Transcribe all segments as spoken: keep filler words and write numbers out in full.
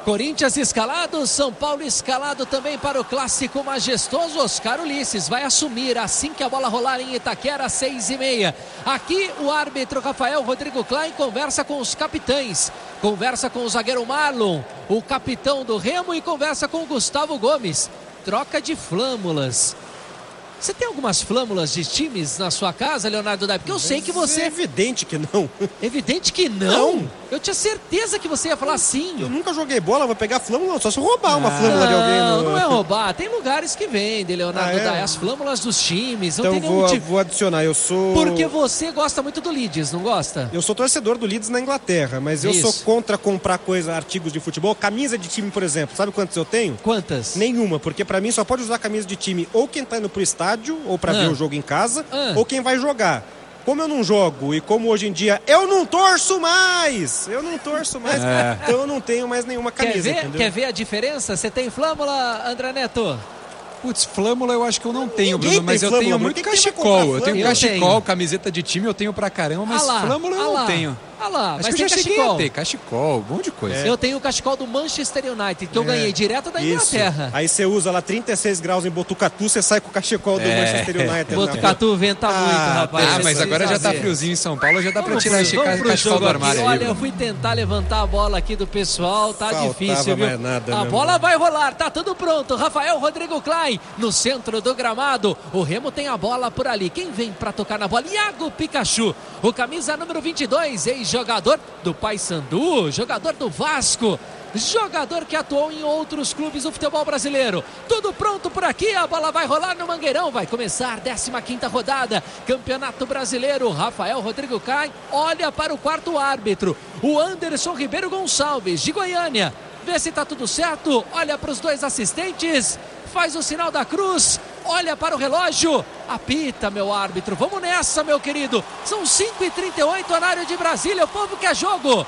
Corinthians escalado, São Paulo escalado também para o clássico majestoso. Oscar Ulisses vai assumir assim que a bola rolar em Itaquera, seis e meia. Aqui o árbitro Rafael Rodrigo Klein conversa com os capitães. Conversa com o zagueiro Marlon, o capitão do Remo, e conversa com o Gustavo Gomes. Troca de flâmulas. Você tem algumas flâmulas de times na sua casa, Leonardo Dai? Porque eu sei que você... É evidente que não. Evidente que não? Não. Eu tinha certeza que você ia falar sim. Eu nunca joguei bola, vou pegar flâmula, só se eu roubar uma flâmula de alguém. Não, No... não é roubar. Tem lugares que vendem, Leonardo Ah, é? Dai. As flâmulas dos times. Não Então tem nenhum vou, tipo... vou adicionar, eu sou... Porque você gosta muito do Leeds, não gosta? Eu sou torcedor do Leeds na Inglaterra, mas eu Isso. sou contra comprar coisa, artigos de futebol. Camisa de time, por exemplo, sabe quantas eu tenho? Quantas? Nenhuma, porque pra mim só pode usar camisa de time ou quem tá indo pro estádio, ou pra Ah. ver o jogo em casa, Ah. ou quem vai jogar. Como eu não jogo e como hoje em dia eu não torço mais, eu não torço mais, É. então eu não tenho mais nenhuma Quer camisa, ver, entendeu? quer ver a diferença? Você tem flâmula, André Neto? Putz, flâmula eu acho que eu não tenho, Ninguém Bruno, mas tem eu flâmula, tenho Bruno. muito Quem que vai cachecol. comprar Eu tenho flâmula? cachecol, Eu tenho. camiseta de time eu tenho pra caramba, mas Ah lá, flâmula eu ah não lá. tenho. Ah lá, Acho mas que eu tem já cheguei cachecol. a ter cachecol, um monte de coisa. Eu tenho o cachecol do Manchester United, que eu É. ganhei direto da Isso. Inglaterra. Aí você usa lá trinta e seis graus em Botucatu, você sai com o cachecol do É. Manchester United. Botucatu venta muito, Ah, rapaz. Ah, Você mas agora já tá fazer. friozinho em São Paulo, já dá pra Vamos tirar pro- esse vamos ca- pro cachecol jogo do aqui. armário aí. Olha, Bruno. eu fui tentar levantar a bola aqui do pessoal, tá Faltava difícil, viu? mais nada, a meu bola irmão. vai rolar, tá tudo pronto. Rafael Rodrigo Klein no centro do gramado. O Remo tem a bola por ali. Quem vem pra tocar na bola? Iago Pikachu, o camisa número vinte e dois, ex-jogador do Paysandu, jogador do Vasco. Jogador que atuou em outros clubes do futebol brasileiro. Tudo pronto por aqui, a bola vai rolar no Mangueirão. Vai começar a décima quinta rodada, Campeonato Brasileiro. Rafael Rodrigo Klein olha para o quarto árbitro, o Anderson Ribeiro Gonçalves, de Goiânia. Vê se tá tudo certo, olha para os dois assistentes, faz o sinal da cruz, olha para o relógio, apita, meu árbitro. Vamos nessa, meu querido. São cinco e trinta e oito, horário de Brasília. O povo quer jogo.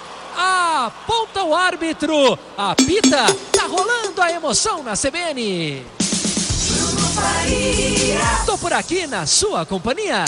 Aponta o árbitro, apita, tá rolando a emoção na C B N. Tô por aqui na sua companhia.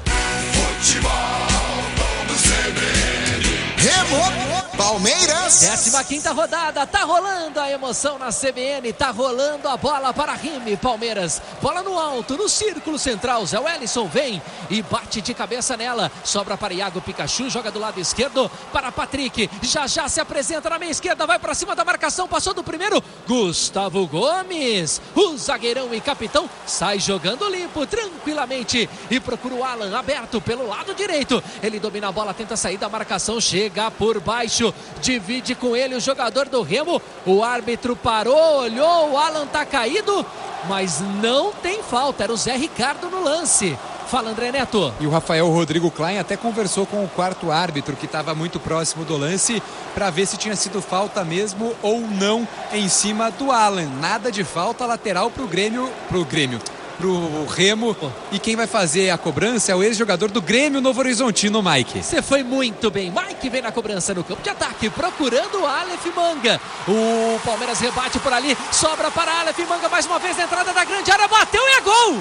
Remo, Palmeiras. décima quinta rodada, tá rolando a emoção na C B N, tá rolando a bola para Remy Palmeiras. Bola no alto, no círculo central. Zé Wellison vem e bate de cabeça nela. Sobra para Iago Pikachu, joga do lado esquerdo para Patrick. Já já se apresenta na meia esquerda, vai para cima da marcação, passou do primeiro. Gustavo Gomes, o zagueirão e capitão, sai jogando limpo, tranquilamente, e procura o Alan aberto pelo lado direito. Ele domina a bola, tenta sair da marcação, chega por baixo, divide com ele o jogador do Remo. O árbitro parou, olhou, o Alan tá caído, mas não tem falta, era o Zé Ricardo no lance. Fala, André Neto. E o Rafael Rodrigo Klein até conversou com o quarto árbitro, que estava muito próximo do lance, para ver se tinha sido falta mesmo ou não em cima do Alan. Nada de falta, lateral pro Grêmio, pro Grêmio, pro Remo. E quem vai fazer a cobrança é o ex-jogador do Grêmio Novo Horizontino, Mike. Você foi muito bem. Mike vem na cobrança no campo de ataque, procurando o Aleph Manga. O Palmeiras rebate por ali, sobra para Aleph Manga mais uma vez na entrada da grande área, bateu e é gol!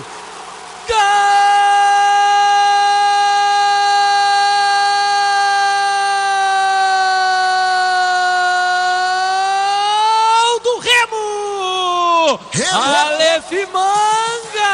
Gol do Remo! Aleph Manga!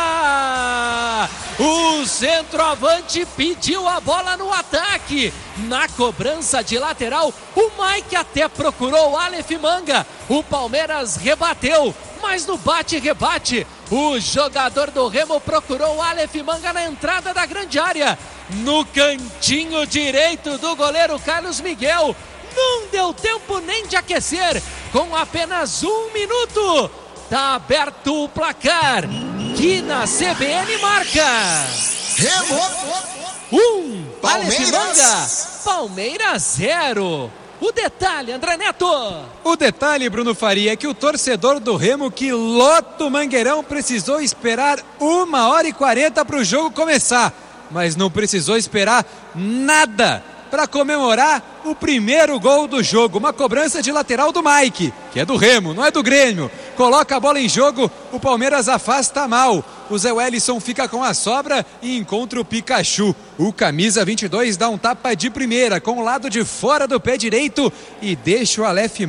O centroavante pediu a bola no ataque. Na cobrança de lateral, o Mike até procurou o Aleph Manga. O Palmeiras rebateu, mas no bate-rebate, o jogador do Remo procurou o Aleph Manga na entrada da grande área. No cantinho direito do goleiro Carlos Miguel. Não deu tempo nem de aquecer. Com apenas um minuto, tá aberto o placar, que na C B N marca Remo, um, Palmeiras. Aleph Manga, Palmeiras zero. O detalhe, André Neto. O detalhe, Bruno Faria, é que o torcedor do Remo que lota o Mangueirão precisou esperar uma hora e quarenta para o jogo começar, mas não precisou esperar nada para comemorar o primeiro gol do jogo. Uma cobrança de lateral do Mike, que é do Remo, não é do Grêmio. Coloca a bola em jogo, o Palmeiras afasta mal. O Zé Wellison fica com a sobra e encontra o Pikachu. O camisa vinte e dois dá um tapa de primeira com o lado de fora do pé direito e deixa o Aleph